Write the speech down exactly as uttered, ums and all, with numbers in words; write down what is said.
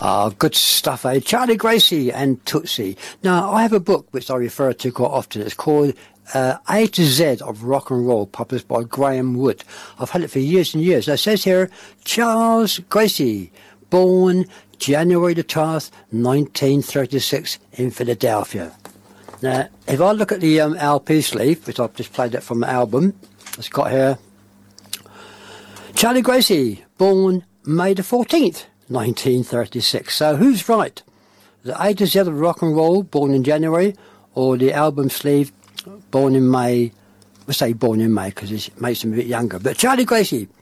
Ah, good stuff, eh? Charlie Gracie and Tootsie. Now, I have a book which I refer to quite often. It's called uh, A to Z of Rock and Roll, published by Graham Wood. I've had it for years and years. It says here, Charles Gracie, born January the twelfth, nineteen thirty-six, in Philadelphia. Now, if I look at the um, L P sleeve, which I've just played it from the album, it's got here, Charlie Gracie, born May the fourteenth, nineteen thirty-six. So who's right? The A to Z of Rock and Roll, born in January, or the album sleeve, born in May? We'll say born in May because it makes him a bit younger. But Charlie Gracie,